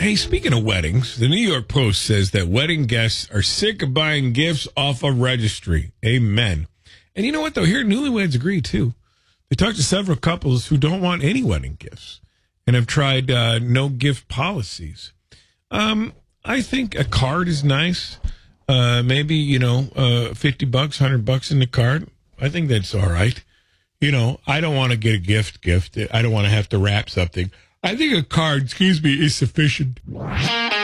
Hey, speaking of weddings, the New York Post says that wedding guests are sick of buying gifts off a registry. Amen. And you know what, though? Here, newlyweds agree, too. They talked to several couples who don't want any wedding gifts and have tried no gift policies. I think a card is nice. Maybe, $50, $100 in the card. I think that's all right. I don't want to get a gift. I don't want to have to wrap something. I think a card, is sufficient.